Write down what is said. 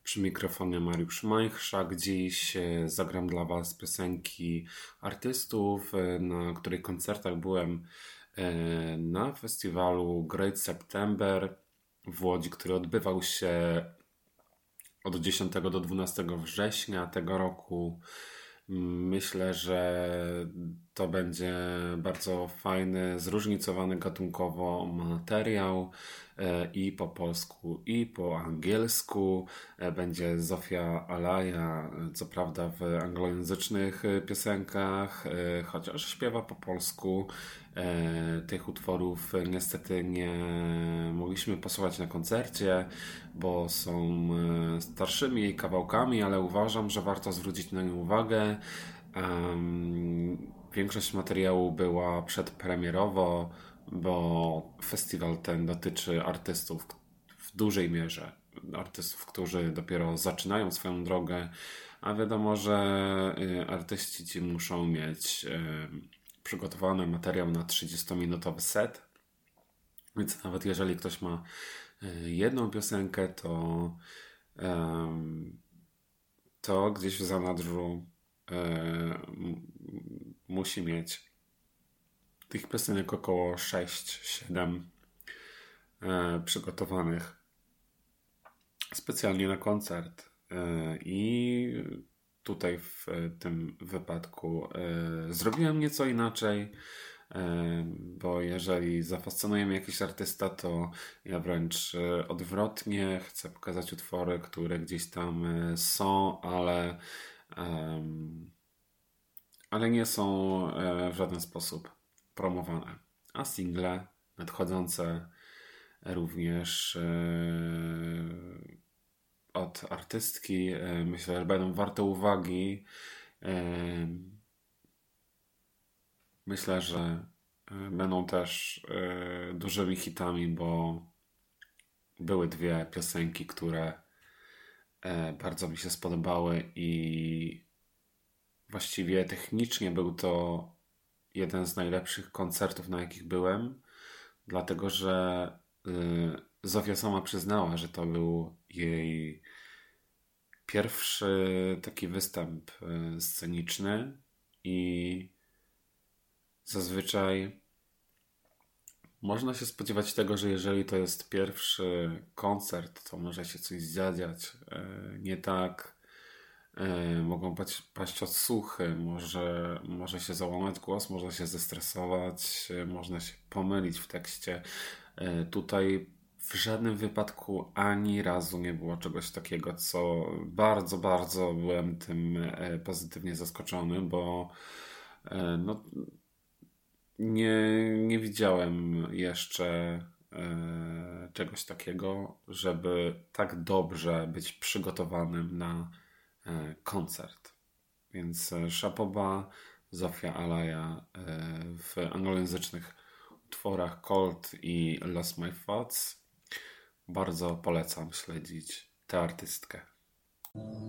Przy mikrofonie Mariusz Majchrzak. Dziś zagram dla Was piosenki artystów, na których koncertach byłem na festiwalu Great September w Łodzi, który odbywał się od 10 do 12 września tego roku. Myślę, że to będzie bardzo fajny, zróżnicowany gatunkowo materiał i po polsku, i po angielsku. Będzie Zofia Alaja, co prawda w anglojęzycznych piosenkach, chociaż śpiewa po polsku. Tych utworów niestety nie mogliśmy posłuchać na koncercie, bo są starszymi jej kawałkami, ale uważam, że warto zwrócić na nie uwagę. Większość materiału była przedpremierowo, bo festiwal ten dotyczy artystów w dużej mierze, artystów, którzy dopiero zaczynają swoją drogę, a wiadomo, że artyści ci muszą mieć przygotowany materiał na 30-minutowy set, więc nawet jeżeli ktoś ma jedną piosenkę, to gdzieś w zanadrzu musi mieć tych piosenek około 6-7 przygotowanych specjalnie na koncert. I tutaj w tym wypadku zrobiłem nieco inaczej, bo jeżeli zafascynuje mnie jakiś artysta, to ja wręcz odwrotnie chcę pokazać utwory, które gdzieś tam są, ale nie są w żaden sposób promowane. A single nadchodzące również od artystki myślę, że będą warte uwagi. Myślę, że będą też dużymi hitami, bo były dwie piosenki, które bardzo mi się spodobały i właściwie technicznie był to jeden z najlepszych koncertów, na jakich byłem, dlatego że Zofia sama przyznała, że to był jej pierwszy taki występ sceniczny i zazwyczaj można się spodziewać tego, że jeżeli to jest pierwszy koncert, to może się coś zadziać nie tak. Mogą paść odsłuchy, może się załamać głos, można się zestresować, można się pomylić w tekście. Tutaj w żadnym wypadku ani razu nie było czegoś takiego, co bardzo, bardzo byłem tym pozytywnie zaskoczony, bo no, nie widziałem jeszcze czegoś takiego, żeby tak dobrze być przygotowanym na koncert. Więc szapoba, Zofia Alaja w anglojęzycznych utworach Cold i Lost My Thoughts. Bardzo polecam śledzić tę artystkę.